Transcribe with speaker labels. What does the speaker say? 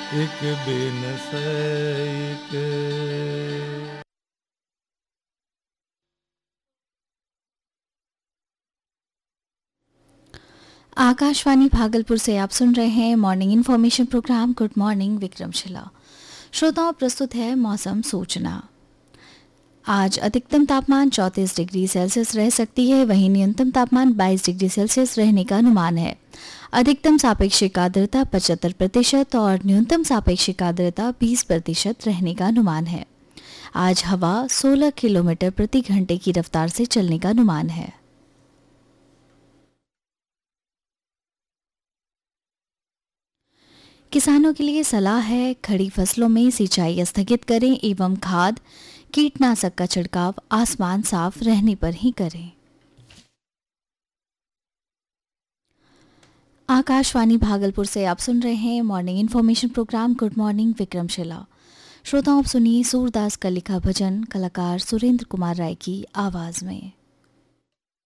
Speaker 1: एक बिन सैक।
Speaker 2: आकाशवाणी भागलपुर से आप सुन रहे हैं morning information programme good morning Vikramshila. श्रोताओं, प्रस्तुत है मौसम सूचना। आज अधिकतम तापमान 34 डिग्री सेल्सियस रह सकती है, वहीं न्यूनतम तापमान 22 डिग्री सेल्सियस रहने का अनुमान है। अधिकतम सापेक्षिक आर्द्रता 75% और न्यूनतम सापेक्षिक आर्द्रता 20% रहने का अनुमान है। आज हवा 16 किलोमीटर प्रति घंटे की रफ्तार से चलने का अनुमान है। किसानों के लिए सलाह है, खड़ी फसलों में सिंचाई स्थगित करें एवं खाद कीटनाशक का छिड़काव आसमान साफ रहने पर ही करें। आकाशवाणी भागलपुर से आप सुन रहे हैं morning information programme good morning Vikramshila. श्रोताओं, आप सुनिए सूरदास का लिखा भजन कलाकार सुरेंद्र कुमार राय की आवाज में।